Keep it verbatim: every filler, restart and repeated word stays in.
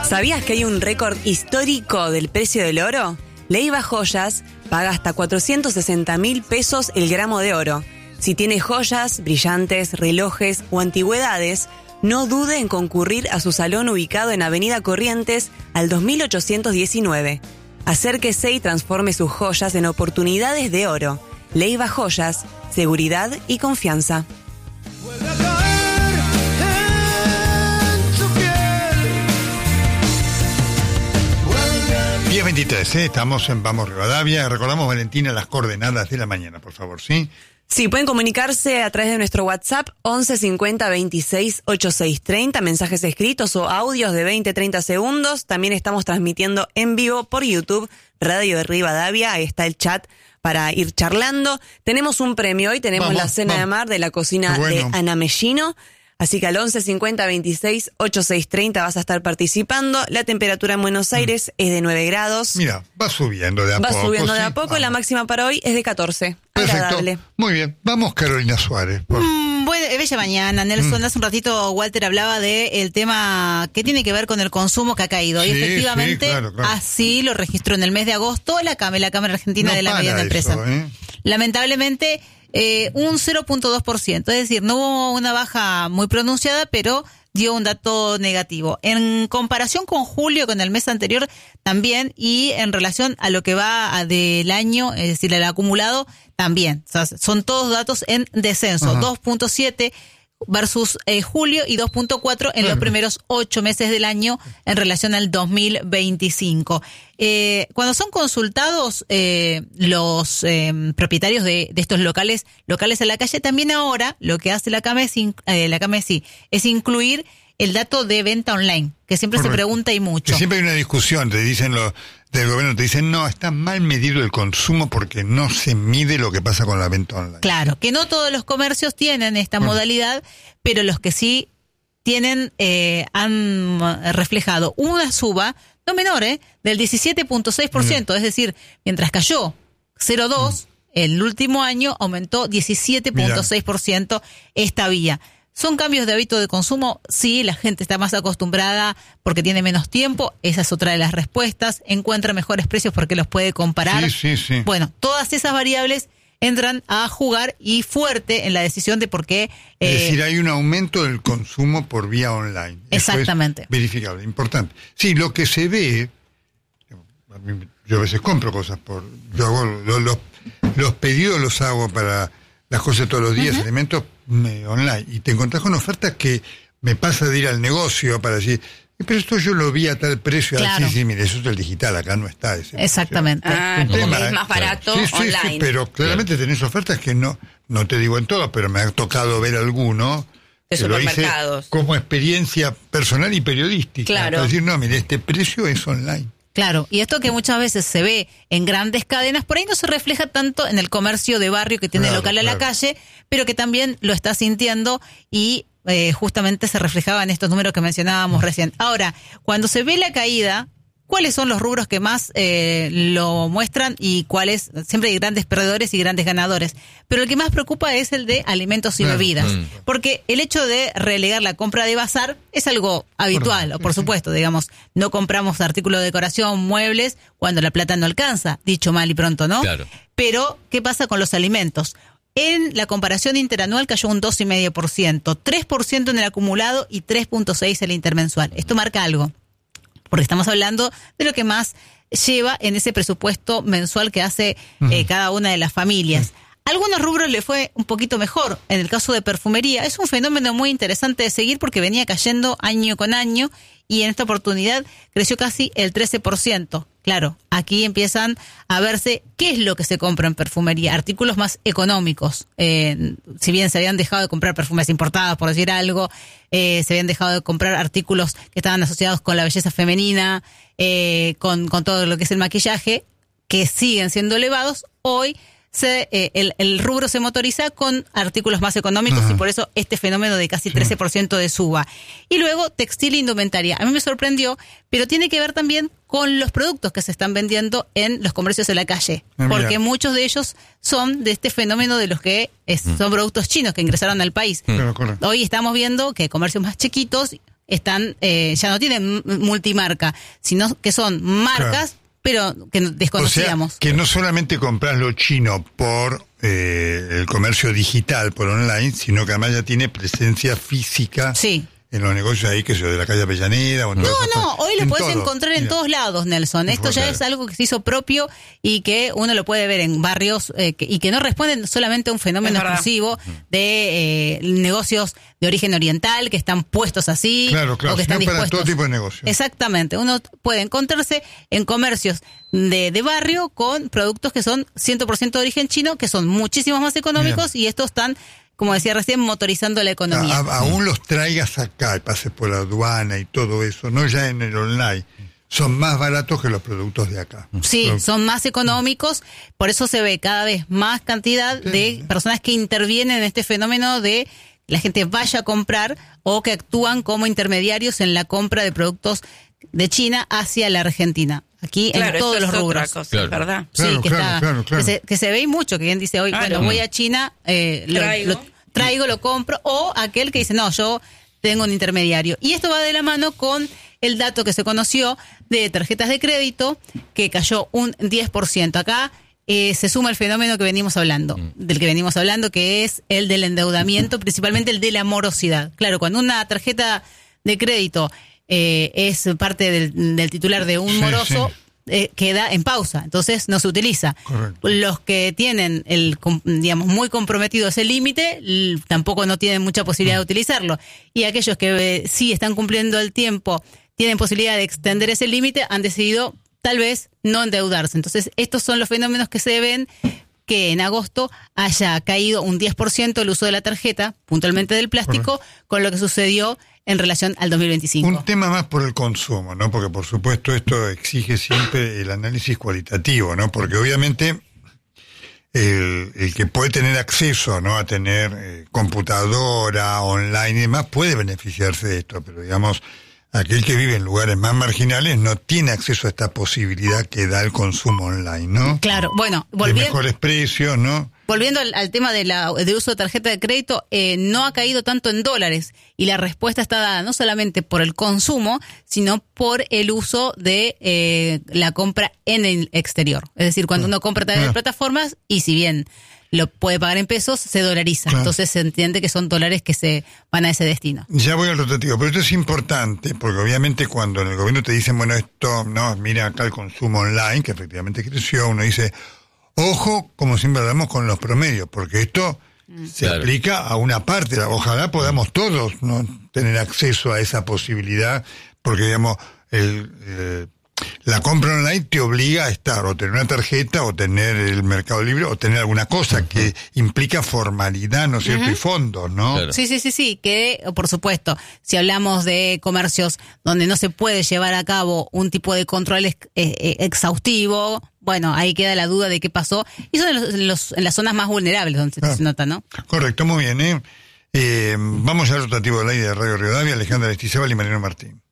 ¿Sabías que hay un récord histórico del precio del oro? Leiva Joyas paga hasta cuatrocientos sesenta mil pesos el gramo de oro. Si tiene joyas, brillantes, relojes o antigüedades, no dude en concurrir a su salón ubicado en Avenida Corrientes al dos mil ochocientos diecinueve. Acérquese y transforme sus joyas en oportunidades de oro. Leiva Joyas, seguridad y confianza. diez veintitrés, ¿eh? Estamos en Vamos Rivadavia. Recordamos, Valentina, las coordenadas de la mañana, por favor, ¿sí? Sí, pueden comunicarse a través de nuestro WhatsApp once cincuenta veintiséis ochenta y seis treinta, mensajes escritos o audios de veinte a treinta segundos. También estamos transmitiendo en vivo por YouTube, Radio de Rivadavia. Ahí está el chat para ir charlando. Tenemos un premio hoy, tenemos Vamos, la cena vamos. de mar de la cocina Bueno. de Ana Mellino. Así que al once cincuenta veintiséis ochenta y seis treinta vas a estar participando. La temperatura en Buenos Aires mm. es de nueve grados. Mira, va subiendo de a va poco. Va subiendo de ¿sí? a poco. Vamos. La máxima para hoy es de catorce. Perfecto. Agradable. Muy bien. Vamos, Carolina Suárez. Por... Mm, bueno, bella mañana, Nelson. Mm. Hace un ratito Walter hablaba del tema que tiene que ver con el consumo que ha caído. Sí, y efectivamente, sí, claro, claro. así lo registró en el mes de agosto la CAME, la Cámara Argentina no de la Mediana eso, Empresa. ¿eh? Lamentablemente, eh, un cero punto dos por ciento. Es decir, no hubo una baja muy pronunciada, pero dio un dato negativo. En comparación con julio, con el mes anterior también, y en relación a lo que va del año, es decir, el acumulado, también. O sea, son todos datos en descenso. Ajá. dos punto siete versus eh, julio y dos punto cuatro en los primeros ocho meses del año en relación al dos mil veinticinco. Eh, cuando son consultados eh, los eh, propietarios de, de estos locales, locales en la calle, también ahora lo que hace la CAME es, in, eh, la CAME sí, es incluir el dato de venta online, que siempre Correcto. se pregunta y mucho. Que siempre hay una discusión, te dicen los del gobierno, te dicen, no, está mal medido el consumo porque no se mide lo que pasa con la venta online. Claro, que no todos los comercios tienen esta bueno. modalidad, pero los que sí tienen, eh, han reflejado una suba, no menor, ¿eh? del diecisiete punto seis por ciento, mm. es decir, mientras cayó cero punto dos por ciento, mm. el último año aumentó diecisiete punto seis por ciento esta vía. ¿Son cambios de hábito de consumo? Sí, la gente está más acostumbrada porque tiene menos tiempo. Esa es otra de las respuestas. Encuentra mejores precios porque los puede comparar. Sí, sí, sí. Bueno, todas esas variables entran a jugar y fuerte en la decisión de por qué... Es eh, decir, hay un aumento del consumo por vía online. Exactamente. Eso es verificable, importante. Sí, lo que se ve... Yo a veces compro cosas por... Yo hago los, los, los pedidos los hago para las cosas todos los días, uh-huh. alimentos... Me, online, y te encontrás con ofertas que me pasa de ir al negocio para decir, pero esto yo lo vi a tal precio. Claro. Ah, sí, sí, mire, eso es el digital, acá no está ese. Exactamente. Ah, como tema, que es más barato sí, sí, online. Sí, pero claramente claro. tenés ofertas que no, no te digo en todas, pero me ha tocado ver alguno de que lo hice supermercados. Como experiencia personal y periodística. Claro. Para decir, no, mire, este precio es online. Claro, y esto que muchas veces se ve en grandes cadenas, por ahí no se refleja tanto en el comercio de barrio que tiene claro, local a claro. la calle, pero que también lo está sintiendo y eh, justamente se reflejaba en estos números que mencionábamos recién. Ahora, cuando se ve la caída, ¿cuáles son los rubros que más eh, lo muestran y cuáles? Siempre hay grandes perdedores y grandes ganadores, pero el que más preocupa es el de alimentos y claro, bebidas, mm. porque el hecho de relegar la compra de bazar es algo habitual, por, o por sí, supuesto, sí. digamos, no compramos artículos de decoración, muebles, cuando la plata no alcanza, dicho mal y pronto, ¿no? Claro. Pero, ¿qué pasa con los alimentos? En la comparación interanual cayó un dos coma cinco por ciento, tres por ciento en el acumulado y tres punto seis por ciento en el intermensual. Esto marca algo, porque estamos hablando de lo que más lleva en ese presupuesto mensual que hace uh-huh. eh, cada una de las familias. Uh-huh. Algunos rubros le fue un poquito mejor. En el caso de perfumería, es un fenómeno muy interesante de seguir porque venía cayendo año con año y en esta oportunidad creció casi el trece por ciento. Claro, aquí empiezan a verse qué es lo que se compra en perfumería, artículos más económicos. Eh, si bien se habían dejado de comprar perfumes importados, por decir algo, eh, se habían dejado de comprar artículos que estaban asociados con la belleza femenina, eh, con, con todo lo que es el maquillaje, que siguen siendo elevados, hoy Se, eh, el, el rubro se motoriza con artículos más económicos. Ajá. Y por eso este fenómeno de casi trece por ciento de suba. Y luego textil e indumentaria. A mí me sorprendió, pero tiene que ver también con los productos que se están vendiendo en los comercios de la calle. Ah, porque muchos de ellos son de este fenómeno de los que es, son productos chinos que ingresaron al país. Claro, claro. Hoy estamos viendo que comercios más chiquitos están eh, ya no tienen multimarca, sino que son marcas, claro, pero que desconocíamos. O sea, que no solamente compras lo chino por eh, el comercio digital, por online, sino que además ya tiene presencia física. Sí. En los negocios ahí, que se de la calle Avellaneda. O en no, no, hoy lo podés todo. encontrar en Mira. todos lados, Nelson. Esto ya es algo que se hizo propio y que uno lo puede ver en barrios eh, que, y que no responden solamente a un fenómeno exclusivo de eh, negocios de origen oriental que están puestos así. Claro, claro, o que están sino para dispuestos. todo tipo de negocios. Exactamente. Uno puede encontrarse en comercios de, de barrio con productos que son cien por ciento de origen chino, que son muchísimos más económicos. Mira. Y estos están, como decía recién, motorizando la economía. A, a, aún los traigas acá y pases por la aduana y todo eso, no ya en el online, son más baratos que los productos de acá. Sí, Pero, son más económicos, por eso se ve cada vez más cantidad sí. de personas que intervienen en este fenómeno de la gente vaya a comprar o que actúan como intermediarios en la compra de productos de China hacia la Argentina. Aquí claro, en todos los rubros. Cosa, claro. ¿Verdad? Sí, claro, que, claro, está, claro, claro. Que, se, que se ve mucho, que alguien dice, hoy, ah, bueno, no. voy a China, eh, lo, traigo. Lo, traigo, lo compro, o aquel que dice, no, yo tengo un intermediario. Y esto va de la mano con el dato que se conoció de tarjetas de crédito, que cayó un diez por ciento. Acá eh, se suma el fenómeno que venimos hablando, mm. del que venimos hablando, que es el del endeudamiento, principalmente el de la morosidad. Claro, cuando una tarjeta de crédito eh, es parte del, del titular de un sí, moroso, sí. Eh, queda en pausa, entonces no se utiliza. Correcto. Los que tienen el, digamos, muy comprometido ese límite, l- tampoco no tienen mucha posibilidad mm. de utilizarlo. Y aquellos que eh, sí están cumpliendo el tiempo, tienen posibilidad de extender ese límite, han decidido tal vez no endeudarse. Entonces, estos son los fenómenos que se ven, que en agosto haya caído un diez por ciento el uso de la tarjeta, puntualmente del plástico, correcto, con lo que sucedió en relación al dos mil veinticinco. Un tema más por el consumo, ¿no? Porque por supuesto esto exige siempre el análisis cualitativo, ¿no? Porque obviamente el, el que puede tener acceso, ¿no? A tener eh, computadora, online y demás, puede beneficiarse de esto, pero digamos, aquel que vive en lugares más marginales no tiene acceso a esta posibilidad que da el consumo online, ¿no? Claro, bueno, volviendo, de mejores precios, ¿no? Volviendo al, al tema de la de uso de tarjeta de crédito, eh, no ha caído tanto en dólares y la respuesta está dada no solamente por el consumo, sino por el uso de eh, la compra en el exterior. Es decir, cuando uno compra a través de plataformas y si bien lo puede pagar en pesos, se dolariza. Claro. Entonces se entiende que son dólares que se van a ese destino. Ya voy al rotativo, pero esto es importante porque obviamente cuando en el gobierno te dicen, bueno, esto, no, mira acá el consumo online, que efectivamente creció, uno dice, ojo, como siempre hablamos con los promedios, porque esto mm. se claro. aplica a una parte. Ojalá podamos todos no tener acceso a esa posibilidad, porque digamos, el... Eh, la compra online te obliga a estar, o tener una tarjeta, o tener el Mercado Libre, o tener alguna cosa uh-huh. que implica formalidad, ¿no es cierto? Uh-huh. Y fondos, ¿no? Claro. Sí, sí, sí, sí, que por supuesto, si hablamos de comercios donde no se puede llevar a cabo un tipo de control ex, eh, exhaustivo, bueno, ahí queda la duda de qué pasó, y son en, los, en, los, en las zonas más vulnerables donde ah. se nota, ¿no? Correcto, muy bien, ¿eh? eh vamos al rotativo del aire de Radio Rivadavia, Alejandra Aristizábal y Mariano Martín.